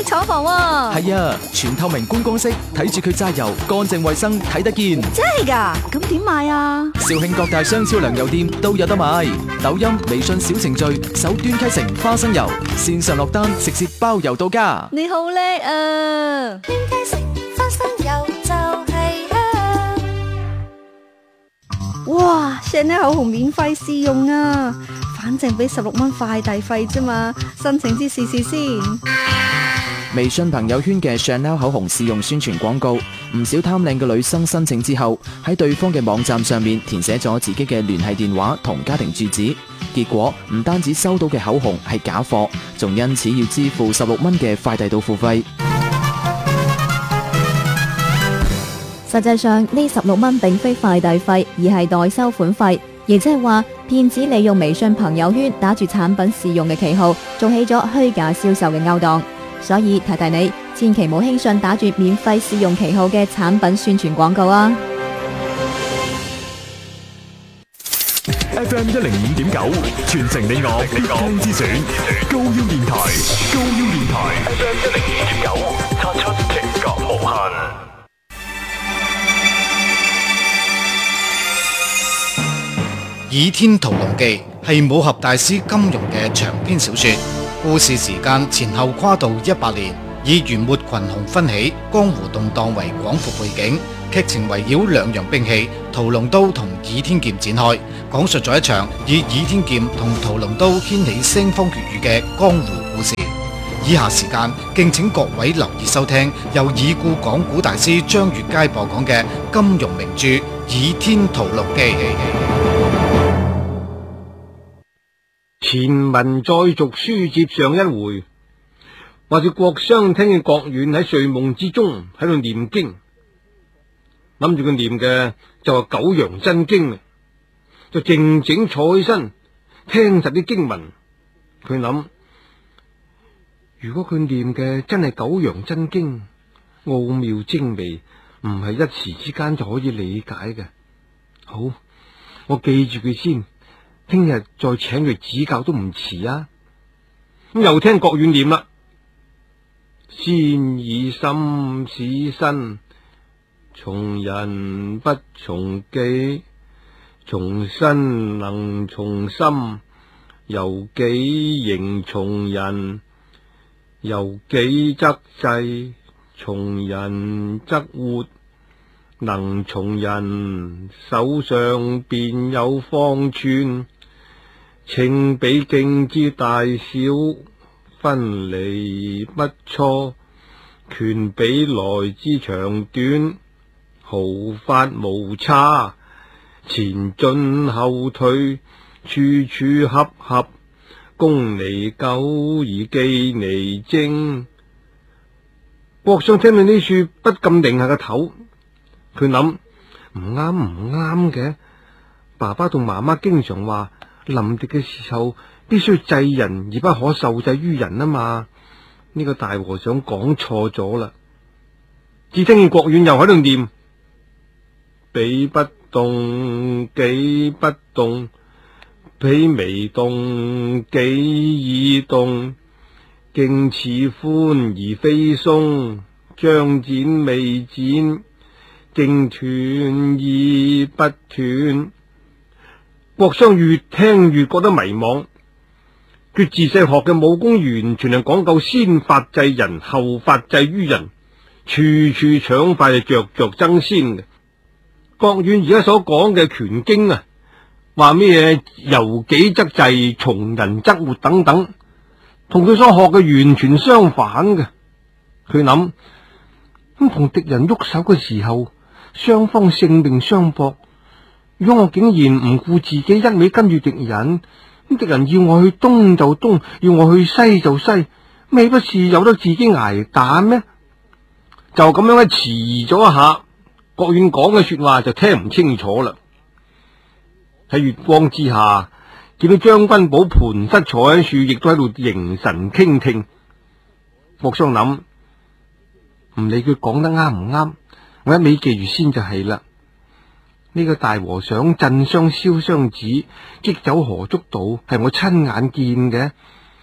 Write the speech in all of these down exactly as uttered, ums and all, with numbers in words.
廠房喎。 係啊，全透明觀光式，睇住佢榨油，乾淨衛生，睇得見。 真係㗎？咁點買啊？ 肇慶各大商超糧油店都有得買，抖音、微信小程序搜端溪城花生油，線上落單，直接包郵到家。 你好叻啊！ 端溪城花生油就係香。 哇 Chanel 口紅免費試用啊！反正俾十六蚊快遞費啫嘛，申請之試試先。 微信朋友圈嘅 Chanel 口紅試用宣傳廣告，唔少貪靚嘅女生申請之後，喺對方嘅網站上面填寫咗自己嘅聯繫電話同家庭住址，結果唔單止收到嘅口紅係假貨，仲因此要支付十六蚊嘅快遞到付費。 實際上呢十六蚊並非快遞費，而係代收款費，亦即係話騙子利用微信朋友圈打住產品試用嘅旗號，做起咗虛假銷售嘅勾當。所以提提你，千祈冇輕信打住免費試用旗號嘅產品宣傳廣告啊 ！F M 一零五點九，傳承你我聽之選，高腰電台，高腰電台 F M 一零五點九，擦出情覺無限。 《倚天屠龍記》係武俠大師金庸嘅長篇小說，故事時間前後跨度一百年，以元末群雄紛起、江湖動盪為廣闊背景，劇情圍繞兩樣兵器屠龍刀同倚天劍展開，講述咗一場以倚天劍同屠龍刀掀起腥風血雨嘅江湖故事。以下時間敬請各位留意收聽由已故講古大師張月佳播講嘅金庸名著《倚天屠龍記》。 前文再續，書接上一回，話住郭襄聽見郭遠喺睡夢之中喺度念經，諗住佢念嘅就係九陽真經，就靜靜坐起身聽實啲經文。佢諗，如果佢念嘅真係九陽真經，奧妙精微，唔係一時之間就可以理解嘅。好，我記住佢先。聽日再請佢指教都唔遲啊！咁又聽郭遠念啦，先以心使身，從人不從己，從身能從心，由己形從人，由己則制，從人則活。能從人，手上便有方寸，稱比徑之大小，分離不錯，權比來之長短，毫髮無差，前進後退，處處合合，功彌久而技彌精。郭襄聽到呢處，不禁擰下個頭。佢諗，唔啱唔啱嘅，爸爸同媽媽經常話臨敵嘅時候必須制人而不可受制於人啊嘛，呢個大和尚講錯咗啦。只聽見郭遠又喺度念，彼不動己不動，彼微動己已動，徑似寬而非鬆，將剪未剪，徑斷而不斷。郭襄越聽越覺得迷茫，佢自細學嘅武功完全係講究先發制人，後發制於人，處處搶快，就着着爭先嘅。郭遠而家所講嘅拳經啊，話咩由己則制，從人則活等等，同佢所學嘅完全相反嘅。佢諗，咁同敵人喐手嘅時候，雙方性命相搏，如果我竟然唔顧自己，一味跟住敵人，咁敵人要我去東就東，要我去西就西，咪不是由得自己挨打咩？就咁樣咧，遲疑咗一下，郭遠講嘅說話就聽唔清楚啦。喺月光之下，見到將軍寶盤膝坐喺樹，亦都喺度凝神傾聽。郭襄諗，唔理佢講得啱唔啱，我一味記住先就係啦。呢、這個大和尚震雙燒雙指，擊走何足道，係我親眼見嘅。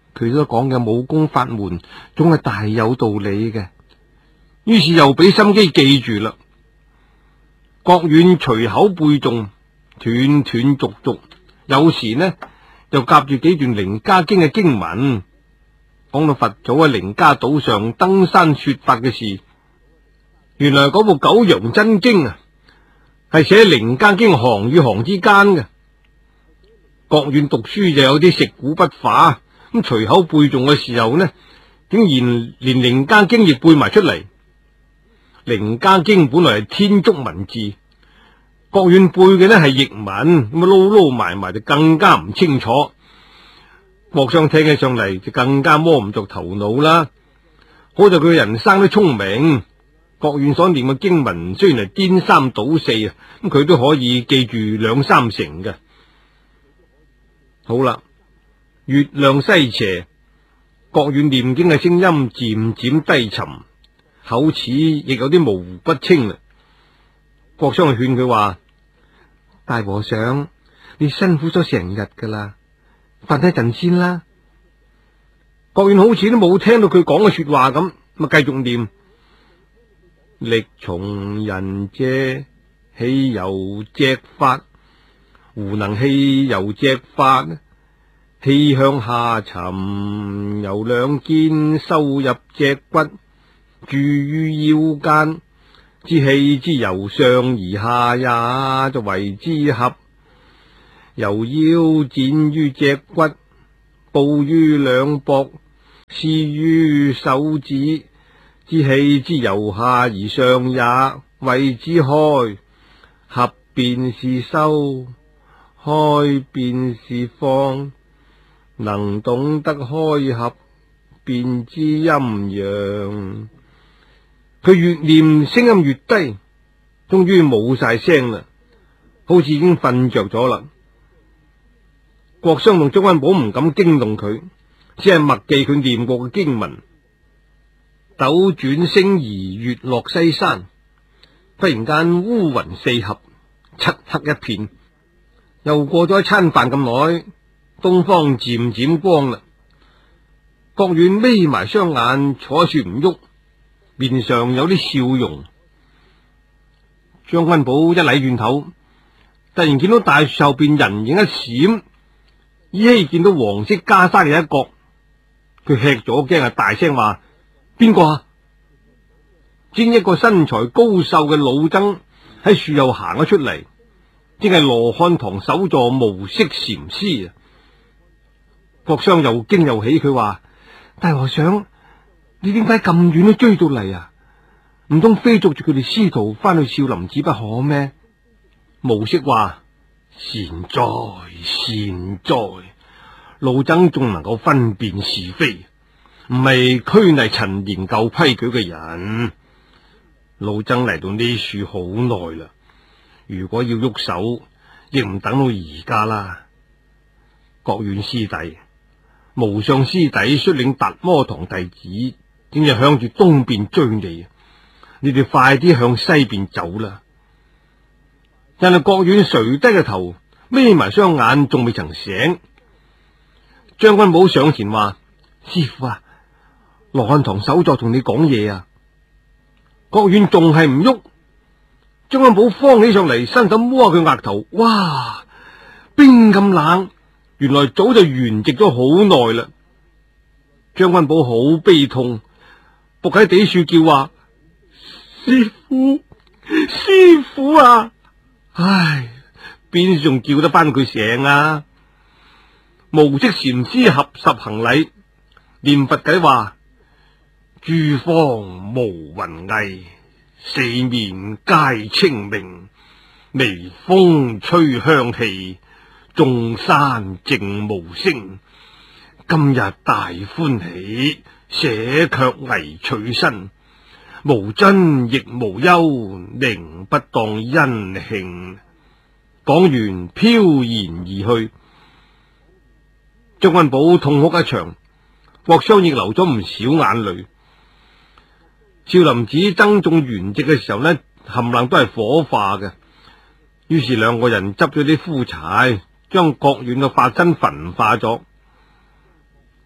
佢所講嘅武功法門總係大有道理嘅。於是又俾心機記住啦。郭遠隨口背誦，斷斷續續，有時呢又夾住幾段《楞伽經》嘅經文，講到佛祖喺楞伽島上登山說法嘅事。原來嗰部《九陽真經》啊，係寫《楞伽經》行與行之間嘅。郭遠讀書就有啲食古不化，咁隨口背誦嘅時候呢，竟然連《楞伽經》亦背埋出嚟。《楞伽經》本來係天竺文字，郭遠背嘅呢係譯文，咁啊撈撈埋埋就更加唔清楚。郭襄聽起上嚟就更加摸唔着頭腦啦。好在佢人生都聰明，郭遠所念嘅經文雖然係顛三倒四啊，咁佢都可以記住兩三成嘅。好啦，月亮西斜，郭遠念經嘅聲音漸漸低沉，口齒亦有啲模糊不清啦。郭襄勸佢話：大和尚，你辛苦咗成日噶啦，瞓一陣先啦。郭遠好似都冇聽到佢講嘅說話咁，咪繼續念：力從人借，豈由脊發？胡能氣由脊發？氣向下沉，由兩肩收入脊骨，注於腰間。之氣之由上而下也，就為之合。由腰展於脊骨，布於兩膊，施於手指。之氣之由下而上也，為之開。合便是收，開便是放。能懂得開合，便知陰陽。佢越念聲音越低，終於冇晒聲啦，好似已經瞓着咗啦。郭襄同張君寶唔敢驚動佢，只係默記佢念過嘅經文。斗轉星移，月落西山。忽然間烏雲四合，漆黑一片。又過咗一餐飯咁耐，東方漸漸光啦。郭遠眯埋雙眼坐喺樹唔喐，面上有啲笑容。張君寶一禮轉頭，突然見到大樹後邊人影一閃，依稀見到黃色袈裟嘅一角。佢吃咗驚啊，大聲話：邊個啊？見一個身材高瘦嘅老僧喺樹後行咗出嚟，正係羅漢堂首座無色禪師啊！郭襄又驚又喜，佢話：大和尚，你點解咁遠都追到嚟啊？唔通非捉住佢哋師徒翻去少林寺不可咩？無色話：善哉善哉，老僧仲能夠分辨是非，唔係拘泥陳年舊規矩嘅人。老僧嚟到呢樹好耐啦，如果要喐手，亦唔等到而家啦。郭遠師弟，無上師弟率領達摩堂弟子，正係向住東邊追你，你哋快啲向西邊走啦。但係郭遠垂低個頭，眯埋雙眼，仲未曾醒。張君寶上前話：師父啊，羅漢堂首座同你講嘢啊！郭遠仲係唔喐，張君寶慌起上嚟，伸手摸下佢額頭，哇，冰咁冷，原來早就圓寂咗好耐啦。張君寶好悲痛，伏喺地樹叫話：師父，師父啊！唉，邊仲叫得翻佢醒啊？無色禪師合十行禮，念佛偈話：諸方無雲翳，四面皆清明。微風吹香氣，眾山靜無聲。今日大歡喜，捨卻危取身。無真亦無憂，寧不當因慶。講完飄然而去。張君寶痛哭一場，郭襄亦流咗唔少眼淚。少林寺僧眾圓寂嘅時候呢，冚唪唥都係火化嘅。於是兩個人執咗啲枯柴，將郭遠嘅法身焚化咗。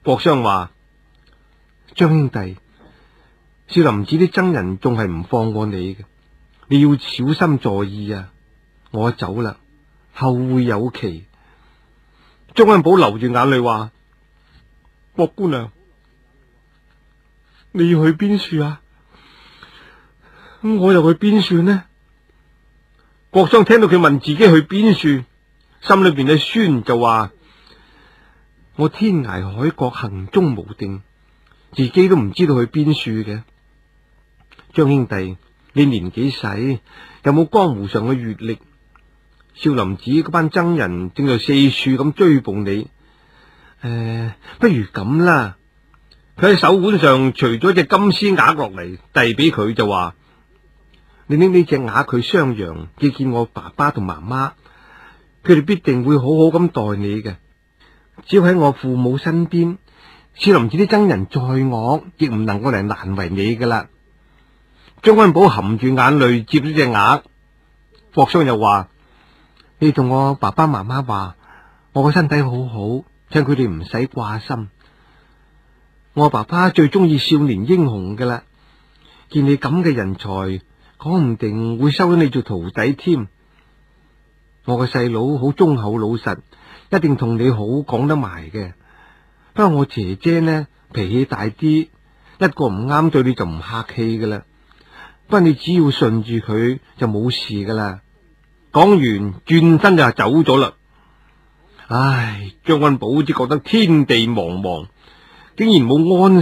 郭襄話：張兄弟，少林寺啲僧人仲係唔放過你嘅，你要小心在意啊！我走啦，後會有期。張君寶流住眼淚話：郭姑娘，你要去邊處啊？我又去邊處呢？郭襄聽到佢問自己去邊處，心裏邊嘅酸就話：我天涯海角行蹤無定，自己都唔知道去邊處嘅。張兄弟，你年紀細，有冇江湖上嘅閱歷？少林寺嗰班僧人正在四處咁追捕你。誒、呃，不如咁啦，佢喺手腕上除咗隻金絲鴨落嚟，遞俾佢就話：你拎呢隻鴨去襄陽，要見我爸爸同媽媽，佢哋必定會好好咁待你嘅。只要喺我父母身邊，少林寺啲僧人再惡，亦唔能夠嚟難為你噶啦。張君寶含住眼淚接咗隻鴨，郭襄又話：你同我爸爸媽媽話，我個身體好好，請佢哋唔使掛心。我爸爸最中意少年英雄噶啦，見你咁嘅人才，講唔定會收咗你做徒弟添。我個細佬好忠厚老實，一定同你好講得埋嘅。不過我姐姐呢，脾氣大啲，一個唔啱對你就唔客氣噶啦。不過你只要順住佢就冇事噶啦。講完轉身就走咗啦。唉，張君寶只覺得天地茫茫，竟然冇安